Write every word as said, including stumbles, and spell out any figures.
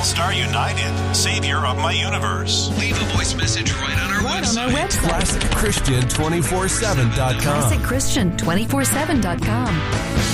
All-Star United, Savior of my universe. Leave a voice message right on our right website. on our website. classic christian two four seven dot com. classic christian two four seven dot com.